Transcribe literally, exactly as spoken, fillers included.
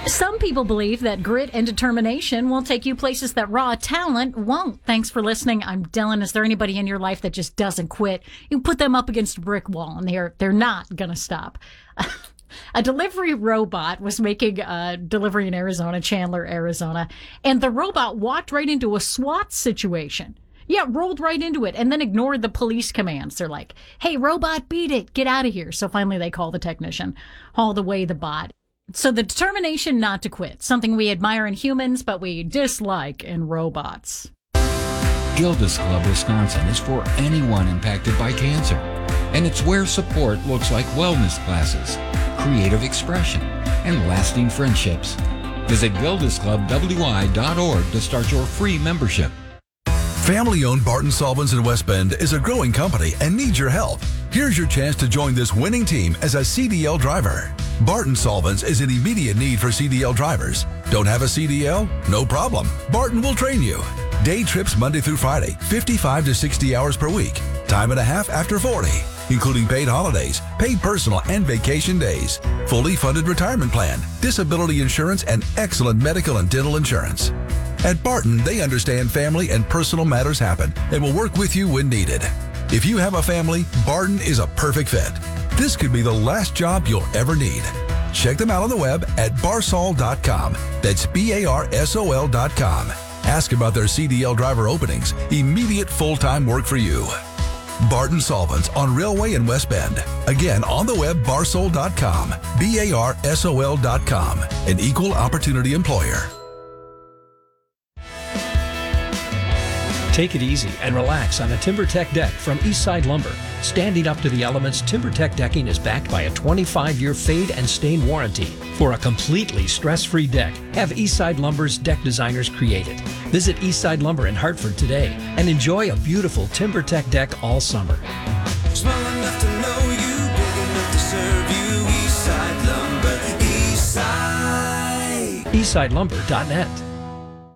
Some people believe that grit and determination will take you places that raw talent won't. Thanks for listening. I'm Dylan. Is there anybody in your life that just doesn't quit? You put them up against a brick wall and they're they're not going to stop. A delivery robot was making a delivery in Arizona, Chandler, Arizona, and the robot walked right into a SWAT situation. Yeah, rolled right into it and then ignored the police commands. They're like, hey, robot, beat it. Get out of here. So finally they call the technician, hauled away the bot. So the determination not to quit, something we admire in humans, but we dislike in robots. Gilda's Club Wisconsin is for anyone impacted by cancer. And it's where support looks like wellness classes, creative expression, and lasting friendships. Visit gildas club w i dot org to start your free membership. Family-owned Barton Solvents in West Bend is a growing company and needs your help. Here's your chance to join this winning team as a C D L driver. Barton Solvents is in immediate need for C D L drivers. Don't have a C D L? No problem. Barton will train you. Day trips Monday through Friday, fifty-five to sixty hours per week. Time and a half after forty, including paid holidays, paid personal and vacation days. Fully funded retirement plan, disability insurance, and excellent medical and dental insurance. At Barton, they understand family and personal matters happen and will work with you when needed. If you have a family, Barton is a perfect fit. This could be the last job you'll ever need. Check them out on the web at barsol dot com. That's B A R S O L dot com. Ask about their C D L driver openings. Immediate full-time work for you. Barton Solvents on Railway in West Bend. Again, on the web, barsol dot com. B A R S O L dot com. An equal opportunity employer. Take it easy and relax on a TimberTech deck from Eastside Lumber. Standing up to the elements, TimberTech decking is backed by a twenty-five year fade and stain warranty. For a completely stress-free deck, have Eastside Lumber's deck designers create it. Visit Eastside Lumber in Hartford today and enjoy a beautiful TimberTech deck all summer. Small enough to know you, big enough to serve you. Eastside Lumber, Eastside. eastside lumber dot net.